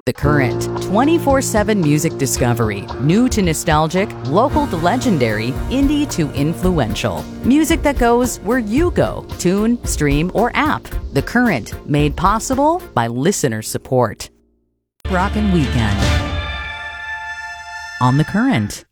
The Current, 24/7 music discovery, new to nostalgic, local to legendary, indie to influential. Music that goes where you go, tune, stream, or app. The Current, made possible by listener support. Rockin' Weekend on The Current.